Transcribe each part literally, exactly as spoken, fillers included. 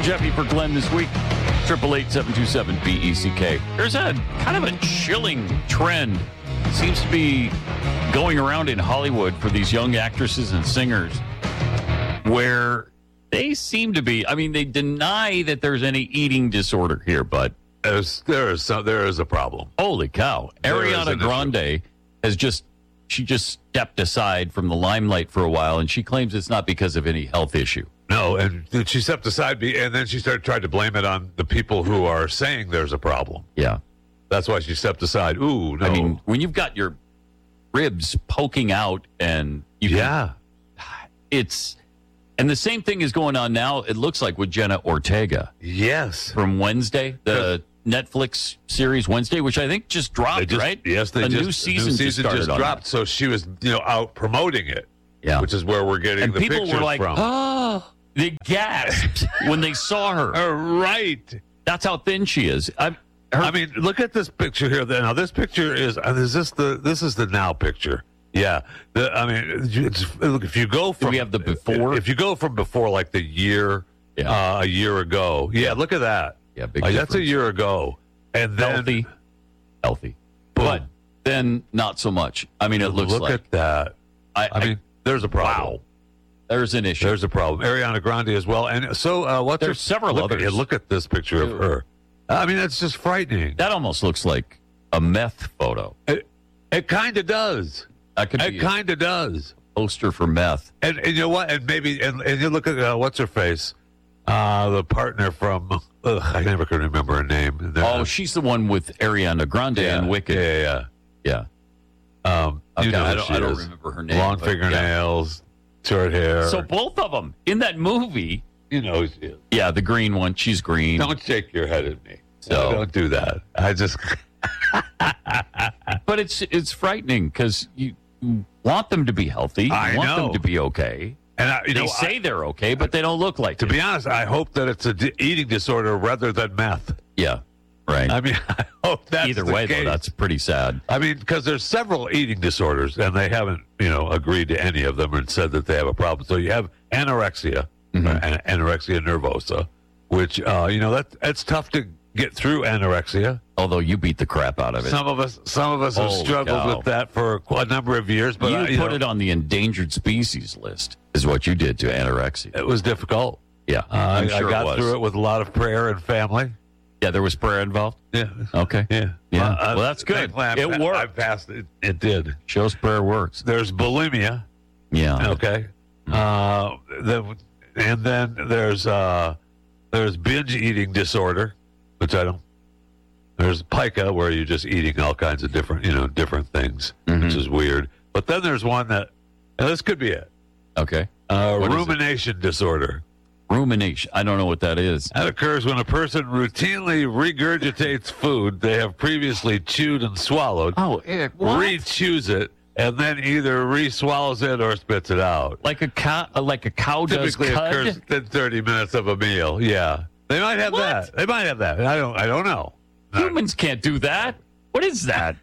Jeffy for Glenn this week. Triple eight seven two seven B E C K. There's a kind of a chilling trend. Seems to be going around in Hollywood for these young actresses and singers where they seem to be, I mean, they deny that there's any eating disorder here, but There's, there is some, there is a problem. holy cow. There is Ariana an Grande issue. has just, she just stepped aside from the limelight for a while, and she claims it's not because of any health issue. No, and then she stepped aside, be- and then she started trying to blame it on the people who are saying there's a problem. Yeah. That's why she stepped aside. Ooh, no. I mean, when you've got your ribs poking out and you can- yeah. it's, and the same thing is going on now, it looks like, with Jenna Ortega Yes. from Wednesday, the Netflix series Wednesday, which I think just dropped, They just- right? Yes, they a just, new season, new just, season started just on dropped. So she was, you know, out promoting it. Yeah. Which is where we're getting And the people pictures were like, from. oh, they gasped when they saw her. All right. That's how thin she is. I, her, I mean, look at this picture here. Now, this picture is uh, is this the this is the now picture? Yeah. The, I mean, it's, look, if you go from we have the before? if you go from before, like the year Yeah. uh, a year ago, yeah, look at that. Yeah, big Like, that's a difference. year ago, and then healthy, healthy, Boom. but then not so much. I mean, it looks look like at that. I, I mean, there's a problem. wow, there's an issue. There's a problem. Ariana Grande as well, and so uh, what's There's her, several look, others. yeah, look at this picture of Ew. her. I mean, that's just frightening. that almost looks like a meth photo. It, it kind of does. That could It be kind of does. a poster for meth. And, and you know what? And maybe, and, and you look at uh, what's her face, uh, the partner from. Ugh, I never can remember her name. And Oh, then- she's the one with Ariana Grande yeah, and Wicked. Yeah, yeah. Yeah. yeah. Um, Okay, you know I who don't, she I don't is. remember her name. Long but yeah. fingernails, short hair. So both of them in that movie. you know who she is. Yeah, the green one. She's green. Don't shake your head at me. So- No, don't do that. I just. But it's it's frightening because you, you want them to be healthy. You I want know. them to be okay. And I, you They know, say I, they're okay, but they don't look like to it. be honest, I hope that it's a d- eating disorder rather than meth. Yeah, right. I mean, I hope that's Either the way, case. though, that's pretty sad. I mean, because there's several eating disorders, and they haven't, you know, agreed to any of them and said that they have a problem. So you have anorexia, Mhm. uh, an- anorexia nervosa, which, uh, you know, that that's tough to get through anorexia. Although you beat the crap out of it. Some of us, some of us have Holy struggled cow. with that for a number of years, but you I, you put know, it on the endangered species list, is what you did to anorexia. it was difficult. Yeah, Uh, I'm I, sure I got it was. through it with a lot of prayer and family. Yeah, there was prayer involved. Yeah, Okay, yeah, Yeah. Uh, Well, that's good. thankfully, I It pa- worked. I passed it. It did. shows prayer works. There's bulimia. Yeah. Okay. Uh, the, and then there's uh, there's binge eating disorder, which I don't. There's pica, where you're just eating all kinds of different, you know, different things, Mhm. which is weird. But then there's one that, now this could be it. Okay. Uh, What is it? rumination disorder. Rumination. I don't know what that is. That occurs when a person routinely regurgitates food they have previously chewed and swallowed, Oh, re-chews it, and then either re-swallows it or spits it out. Like a cow, like a cow does Typically cud? occurs within thirty minutes of a meal. Yeah, they might have What? that. They might have that. I don't. I don't know. Humans can't do that. What is that?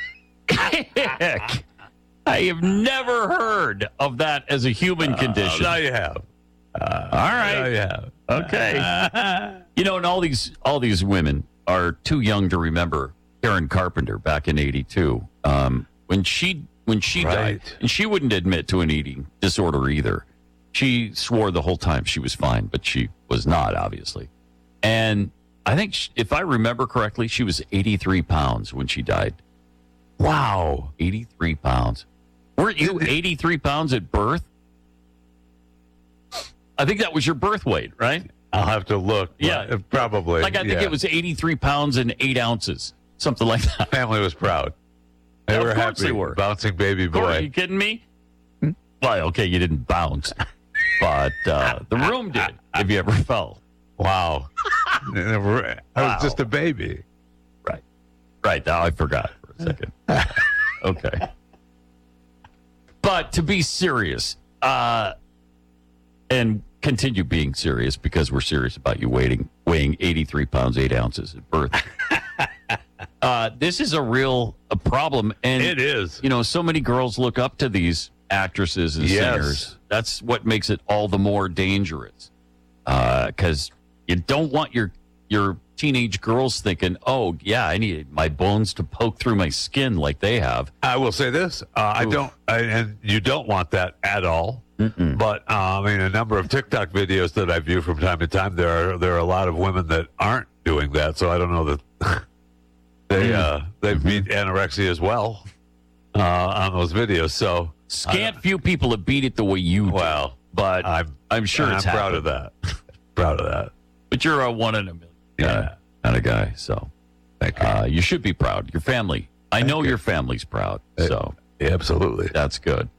Heck, I have never heard of that as a human condition. Now you have. All Now right. you have. Okay. You know, and all these all these women are too young to remember Karen Carpenter back in eighty-two. Um, when she when she Right. died, and she wouldn't admit to an eating disorder either. She swore the whole time she was fine, but she was not, obviously. And I think, she, if I remember correctly, she was eighty-three pounds when she died. Wow. eighty-three pounds. Weren't you eighty-three pounds at birth? I think that was your birth weight, right? I'll have to look. Yeah. but probably. Like, I think yeah. it was eighty-three pounds and eight ounces, something like that. Family was proud. They Of were course happy. they were. Bouncing baby Corey, are you boy. kidding me? Well, okay, you didn't bounce, but uh, the room did, if you ever fell. Wow. I was Wow. just a baby. Right. Right, now I forgot for a second. Okay. But to be serious, uh, and continue being serious, because we're serious about you weighing, weighing eighty-three pounds, eight ounces at birth. uh, this is a real a problem. And It is. you know, so many girls look up to these actresses and Yes. singers. That's what makes it all the more dangerous. Because You don't want your your teenage girls thinking, oh, yeah, I need my bones to poke through my skin like they have. I will say this. Uh, I don't, I, and you don't want that at all. Mm-mm. But, uh, I mean, a number of TikTok videos that I view from time to time, there are there are a lot of women that aren't doing that. So I don't know that they, uh, they Mm-hmm. beat anorexia as well uh, on those videos. So Scant few people have beat it the way you do. Well, But I'm, I'm sure I'm it's proud happened. of that. Proud of that. But you're a one in a million Yeah. kind of guy. So Thank you. uh, you should be proud. Your family. I know you. your family's proud. So Yeah, absolutely. that's good.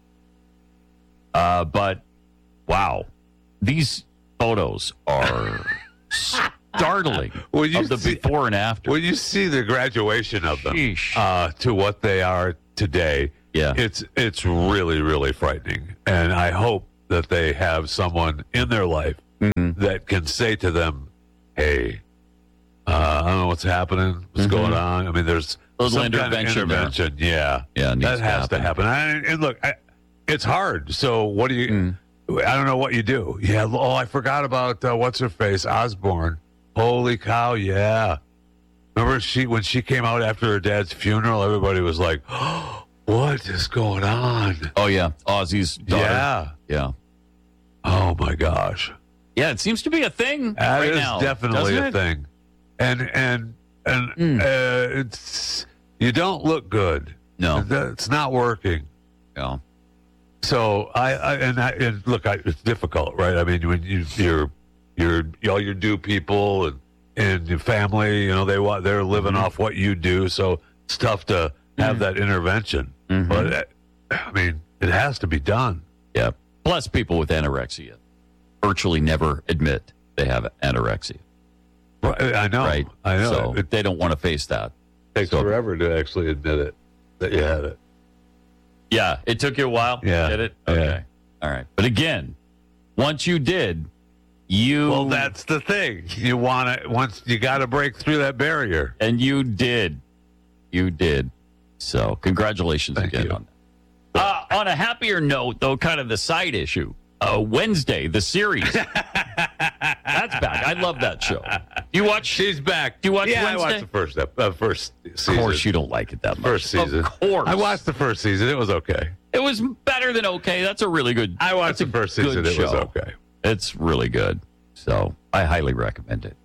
Uh, but wow, these photos are startling When you of the see- before and after. When you see the graduation of them Sheesh. uh, to what they are today, Yeah. it's it's really really frightening. And I hope that they have someone in their life Mm-hmm. that can say to them, "Hey, uh, I don't know what's happening, what's going on." I mean, there's Mm-hmm. Little some kind of intervention there. intervention. Yeah, Yeah, it needs that to has to happen. happen. I, and look, I, it's hard. So what do you? Mm. I don't know what you do. Yeah. Oh, I forgot about uh, what's her face, Osborne. Holy cow! Yeah. Remember she when she came out after her dad's funeral? Everybody was like, oh, "What is going on?" Oh, yeah. Ozzy's daughter. Yeah. Yeah. Oh my gosh. Yeah, it seems to be a thing That right is now. definitely doesn't a it? thing, and and and Mm. uh, it's you don't look good. No. It's not working. Yeah. So I, I and I and look, I, it's difficult, right? I mean, when you you're you're all your do people and and your family, you know, they want they're living Mm-hmm. off what you do, so it's tough to have that intervention. Mhm. But uh, I mean, it has to be done. Yeah. Plus, people with anorexia virtually never admit they have anorexia. Right, I know. Right. I know. So it they don't want to face that. takes so- forever to actually admit it that you had it. Yeah. It took you a while. Yeah. Did it? Yeah. Okay. All right. But again, once you did, you. Well, that's the thing. You want to once you got to break through that barrier. And you did. You did. So, congratulations Thank again you. on that. Uh, on a happier note, though, kind of the side issue. Uh, Wednesday, the series. That's back. I love that show. You watch? She's back. Do you watch yeah, Wednesday? I watched the first ep- uh, first season. Of course, you don't like it that much. First season. Of course, I watched the first season. It was okay. It was better than okay. That's a really good. I watched that's the a first good season. It was show. okay. It's really good. So I highly recommend it.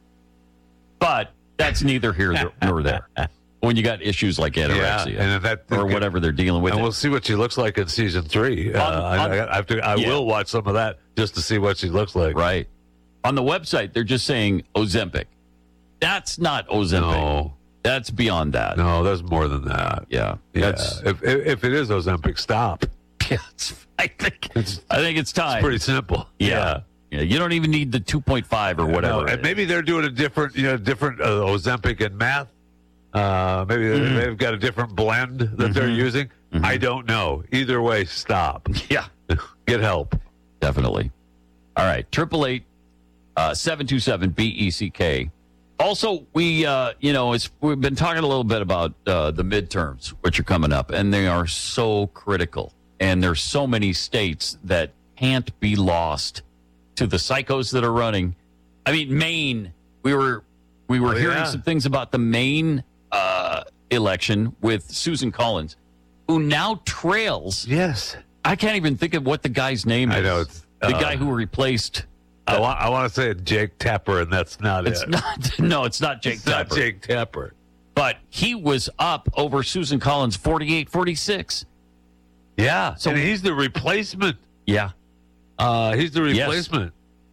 But that's neither here nor there. When you got issues like anorexia Yeah, and that or whatever they're dealing with, And we'll see what she looks like in season three. Uh, On- I, on- I have to. I yeah. will watch some of that just to see what she looks like. right? On the website, they're just saying Ozempic. That's not Ozempic. No, That's beyond that. no, there's more than that. Yeah, Yeah. that's If, if if it is Ozempic, stop. yeah, it's, I think It's, I think it's time. it's pretty simple. yeah. yeah, you don't even need the two point five or whatever. No, it and is. maybe they're doing a different, you know, different uh, Ozempic and math. Uh, maybe they- Mhm. they've got a different blend that they're Mhm. using. Mhm. I don't know. Either way, stop. yeah, Get help. definitely. All right, triple eight seven two seven B E C K. Also, we uh, you know it's we've been talking a little bit about uh, the midterms, which are coming up, and they are so critical. And there's so many states that can't be lost to the psychos that are running. I mean, Maine. We were we were Oh, hearing yeah. some things about the Maine uh, election with Susan Collins, who now trails. Yes. I can't even think of what the guy's name is. I know, it's, the uh, guy who replaced. I want, I want to say Jake Tapper, and that's not It's it. not. No, it's not Jake It's not Tapper. Jake Tapper. But he was up over Susan Collins, forty-eight forty-six. Yeah. So- and he's the replacement. Yeah. Uh, he's the Yes. replacement.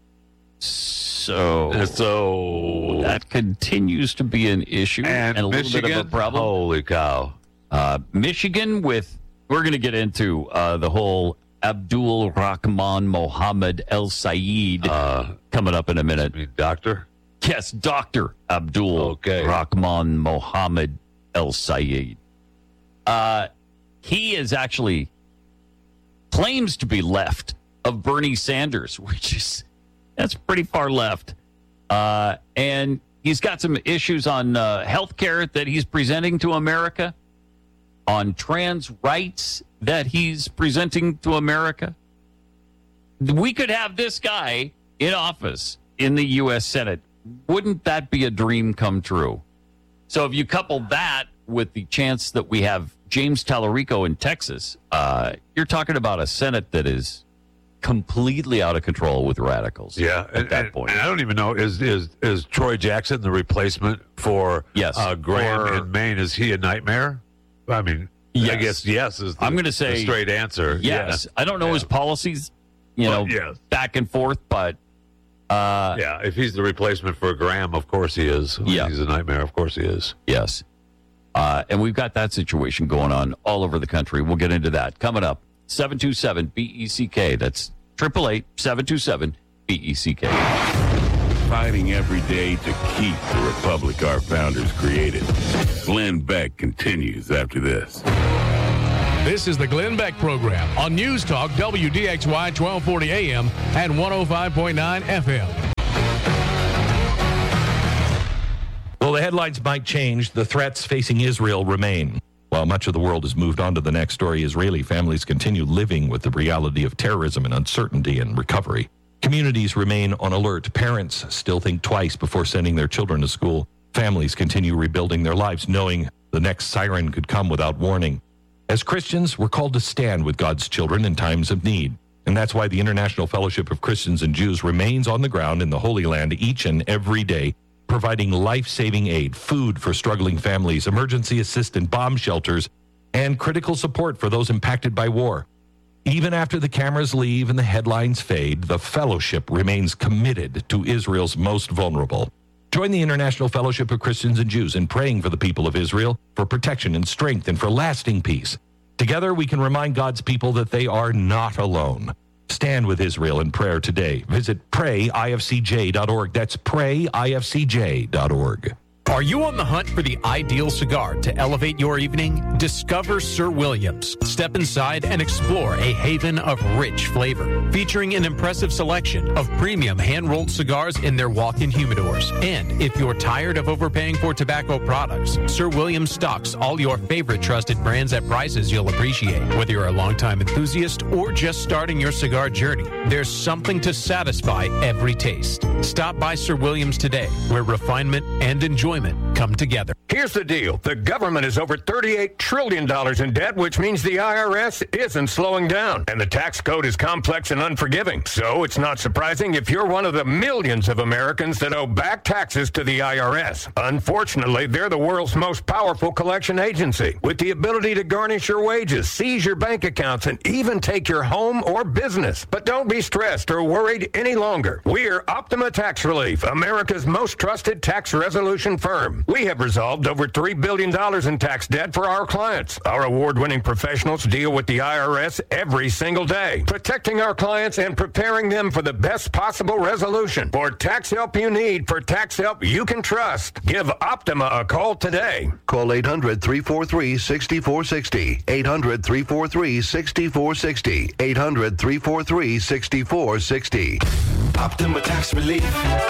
So And so that continues to be an issue and, and a little Michigan, bit of a problem. Holy cow! Uh, Michigan with we're going to get into uh, the whole Abdul Rahman Mohammed El Sayed Uh, coming up in a minute. I mean, doctor. Yes, Doctor Abdul Okay. Rahman Mohammed El Sayed. Uh, he is actually claims to be left of Bernie Sanders, which is that's pretty far left. Uh, and he's got some issues on uh, health care that he's presenting to America, on trans rights that he's presenting to America. We could have this guy in office in the U S Senate wouldn't that be a dream come true? So if you couple that with the chance that we have James Tallarico in Texas, uh, you're talking about a Senate that is completely out of control with radicals. Yeah, at and, that and, point. and I don't even know, is is is Troy Jackson the replacement for yes. uh, Graham or, in Maine? Is he a nightmare? I mean, yes. I guess yes is the, I'm going to say the straight answer. Yes. Yeah. I don't know yeah. his policies, you well, know, yes. back and forth, but uh, yeah, if he's the replacement for Graham, of course he is. Yeah. He's a nightmare, of course he is. Yes. Uh, and we've got that situation going on all over the country. We'll get into that coming up. seven two seven B E C K. That's eight eight eight, seven two seven, B E C K. Fighting every day to keep the republic our founders created. Glenn Beck continues after this. This is the Glenn Beck Program on News Talk W D X Y twelve forty A M and one oh five point nine F M. Well, the headlines might change. The threats facing Israel remain. While much of the world has moved on to the next story, Israeli families continue living with the reality of terrorism and uncertainty and recovery. Communities remain on alert. Parents still think twice before sending their children to school. Families continue rebuilding their lives, knowing the next siren could come without warning. As Christians, we're called to stand with God's children in times of need. And that's why the International Fellowship of Christians and Jews remains on the ground in the Holy Land each and every day, providing life-saving aid, food for struggling families, emergency assistance, bomb shelters, and critical support for those impacted by war. Even after the cameras leave and the headlines fade, the fellowship remains committed to Israel's most vulnerable. Join the International Fellowship of Christians and Jews in praying for the people of Israel, for protection and strength, and for lasting peace. Together, we can remind God's people that they are not alone. Stand with Israel in prayer today. Visit pray I F C J dot org. That's pray I F C J dot org. Are you on the hunt for the ideal cigar to elevate your evening? Discover Sir Williams. Step inside and explore a haven of rich flavor, featuring an impressive selection of premium hand-rolled cigars in their walk-in humidors. And if you're tired of overpaying for tobacco products, Sir Williams stocks all your favorite trusted brands at prices you'll appreciate. Whether you're a longtime enthusiast or just starting your cigar journey, there's something to satisfy every taste. Stop by Sir Williams today, where refinement and enjoyment come together. Here's the deal. The government is over thirty-eight trillion dollars in debt, which means the I R S isn't slowing down. And the tax code is complex and unforgiving. So it's not surprising if you're one of the millions of Americans that owe back taxes to the I R S. Unfortunately, they're the world's most powerful collection agency, with the ability to garnish your wages, seize your bank accounts, and even take your home or business. But don't be stressed or worried any longer. We're Optima Tax Relief, America's most trusted tax resolution firm. We have resolved over three billion dollars in tax debt for our clients. Our award-winning professionals deal with the I R S every single day, protecting our clients and preparing them for the best possible resolution. For tax help you need, for tax help you can trust, give Optima a call today. Call eight hundred, three four three, six four six zero, eight hundred, three four three, six four six zero, eight hundred, three four three, six four six zero. Optima Tax Relief.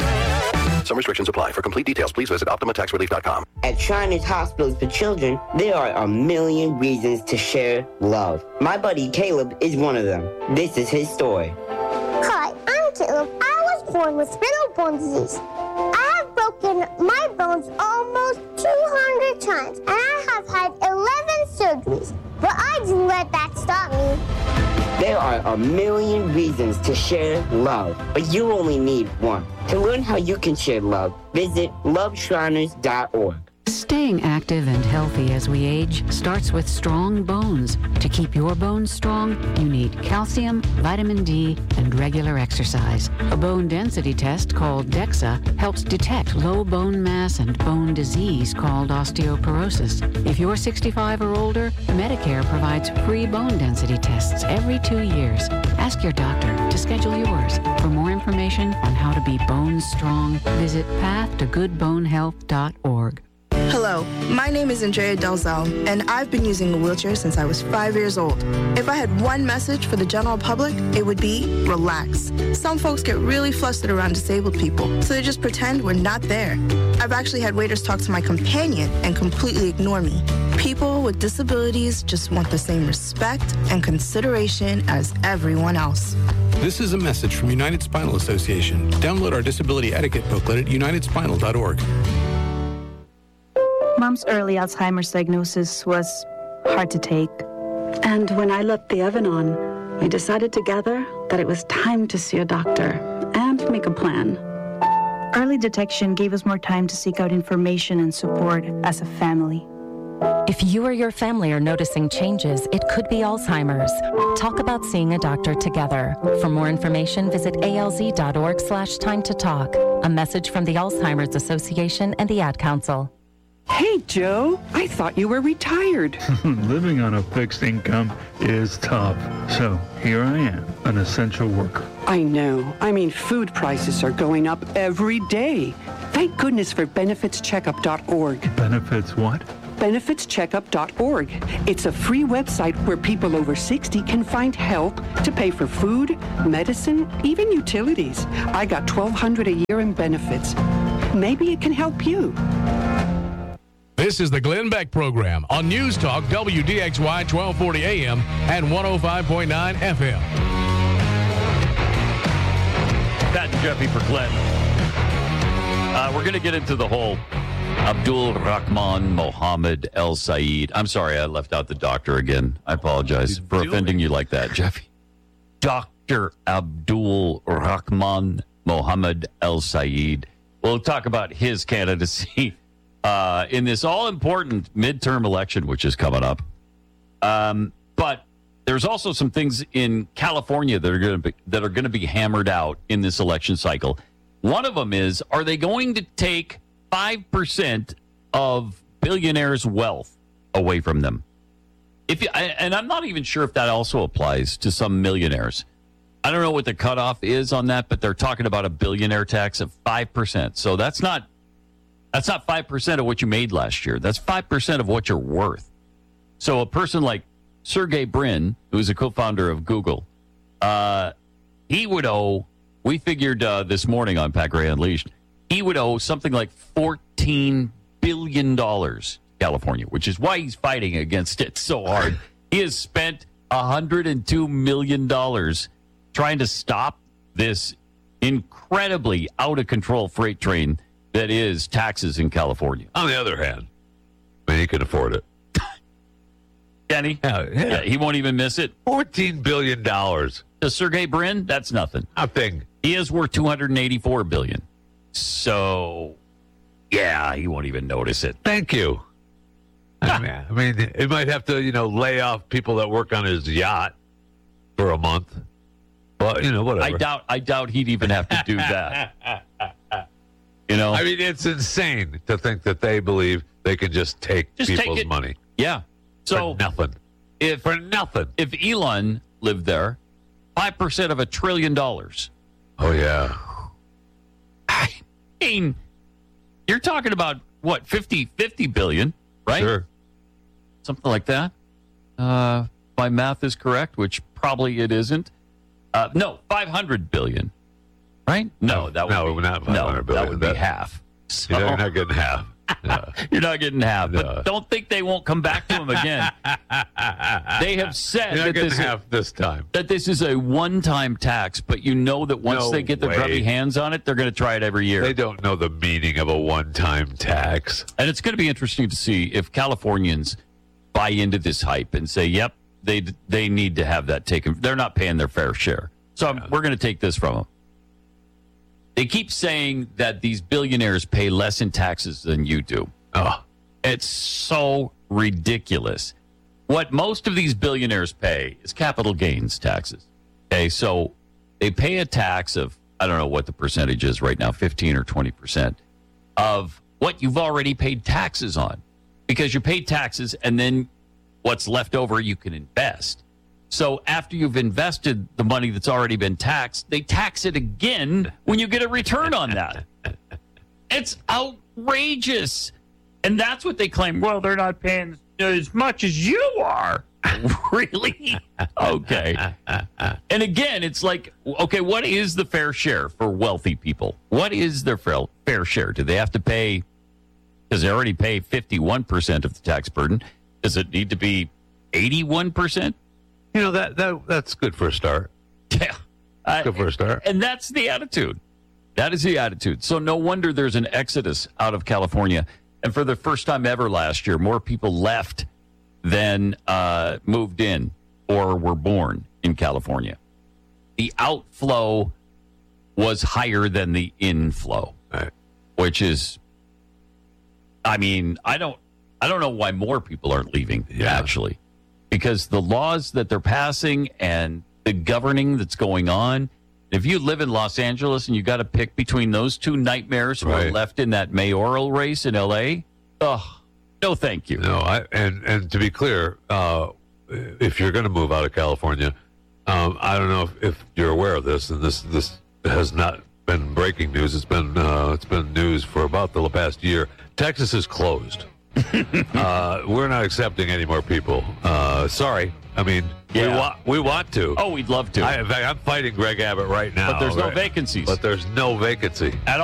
Some restrictions apply. For complete details, please visit optima tax relief dot com. At Shriners Hospitals for Children, there are a million reasons to share love. My buddy Caleb is one of them. This is his story. Hi, I'm Caleb. I was born with spinal bone disease. I have broken my bones almost two hundred times, and I have had eleven surgeries. But I didn't let that stop me. There are a million reasons to share love, but you only need one. To learn how you can share love, visit love shriners dot org. Staying active and healthy as we age starts with strong bones. To keep your bones strong, you need calcium, vitamin D, and regular exercise. A bone density test called DEXA helps detect low bone mass and bone disease called osteoporosis. If you're sixty-five or older, Medicare provides free bone density tests every two years. Ask your doctor to schedule yours. For more information on how to be bone strong, visit path to good bone health dot org. Hello, my name is Andrea Delzell, and I've been using a wheelchair since I was five years old. If I had one message for the general public, it would be relax. Some folks get really flustered around disabled people, so they just pretend we're not there. I've actually had waiters talk to my companion and completely ignore me. People with disabilities just want the same respect and consideration as everyone else. This is a message from United Spinal Association. Download our disability etiquette booklet at united spinal dot org. Mom's early Alzheimer's diagnosis was hard to take. And when I let the oven on, we decided together that it was time to see a doctor and make a plan. Early detection gave us more time to seek out information and support as a family. If you or your family are noticing changes, it could be Alzheimer's. Talk about seeing a doctor together. For more information, visit alz.org slash time to talk. A message from the Alzheimer's Association and the Ad Council. Hey, Joe, I thought you were retired. Living on a fixed income is tough. So here I am, an essential worker. I know. I mean, food prices are going up every day. Thank goodness for benefits checkup dot org. Benefits what? benefits checkup dot org. It's a free website where people over sixty can find help to pay for food, medicine, even utilities. I got twelve hundred dollars a year in benefits. Maybe it can help you. This is the Glenn Beck Program on News Talk W D X Y twelve forty A M and one oh five point nine F M. Pat and Jeffy for Glenn. Uh, we're going to get into the whole Abdul Rahman Mohammed El Sayed. I'm sorry, I left out the doctor again. I apologize for offending you like that, Jeffy. Doctor Abdul Rahman Mohammed El Sayed. We'll talk about his candidacy uh, in this all-important midterm election, which is coming up. Um, but there's also some things in California that are going to be that are going to be hammered out in this election cycle. One of them is: are they going to take five percent of billionaires' wealth away from them? If you, and I'm not even sure if that also applies to some millionaires. I don't know what the cutoff is on that, but they're talking about a billionaire tax of five percent. So that's not that's not five percent of what you made last year. That's five percent of what you're worth. So a person like Sergey Brin, who's a co-founder of Google, uh, he would owe, we figured uh, this morning on Pat Gray Unleashed, he would owe something like fourteen billion dollars to California, which is why he's fighting against it so hard. He has spent one hundred two million dollars trying to stop this incredibly out-of-control freight train that is taxes in California. On the other hand, I mean, he can afford it. Can he? Yeah, yeah. Yeah, he won't even miss it. fourteen billion dollars. To Sergey Brin, that's nothing. Nothing. He is worth two hundred eighty-four billion dollars. So, yeah, he won't even notice it. Thank you. I mean, I mean, he might have to, you know, lay off people that work on his yacht for a month. But, you know, whatever. I doubt I doubt he'd even have to do that. You know? I mean, it's insane to think that they believe they can just take Just people's take it. money. Yeah. So for nothing. If, for nothing. If Elon lived there, five percent of a trillion dollars. Oh, yeah. I mean, you're talking about, what, fifty, fifty billion, right? Sure. Something like that. Uh, my math is correct, which probably it isn't. Uh, no, five hundred billion, right? No, No, that would no, be, not five hundred no, billion. that would be That- half. So, You're not getting half. No. you're not getting half, No. but don't think they won't come back to him again. They have said You're not that getting this, half this time. that this is a one-time tax, but you know that once No they get their way. grubby hands on it, they're going to try it every year. They don't know the meaning of a one-time tax. And it's going to be interesting to see if Californians buy into this hype and say, yep, they they need to have that taken. They're not paying their fair share. So I'm- we're going to take this from them. They keep saying that these billionaires pay less in taxes than you do. Oh, It's so ridiculous. What most of these billionaires pay is capital gains taxes. Okay, so they pay a tax of, I don't know what the percentage is right now, fifteen or twenty percent of what you've already paid taxes on, because you pay taxes and then what's left over you can invest. So after you've invested the money that's already been taxed, they tax it again when you get a return on that. It's outrageous. And that's what they claim. Well, they're not paying as much as you are. Really? Okay. And again, it's like, okay, what is the fair share for wealthy people? What is their fair fair share? Do they have to pay, because they already pay fifty-one percent of the tax burden, does it need to be eighty-one percent? You know, that, that that's good for a start. Yeah. Good for a start. And that's the attitude. That is the attitude. So no wonder there's an exodus out of California. And for the first time ever last year, more people left than uh, moved in or were born in California. The outflow was higher than the inflow, right. which is, I mean, I don't, I don't know why more people aren't leaving, yeah. actually, because the laws that they're passing and the governing that's going on. If you live in Los Angeles and you got to pick between those two nightmares who right. are left in that mayoral race in L A, oh, no, thank you. No, I, and and to be clear, uh, if you're going to move out of California, um, I don't know if, if you're aware of this, and this this has not been breaking news. It's been uh, it's been news for about the past year. Texas is closed. uh, we're not accepting any more people. Uh, sorry. I mean, yeah. we want we want to. Oh, we'd love to. I, in fact, I'm fighting Greg Abbott right now. But there's no right? vacancies. But there's no vacancy. At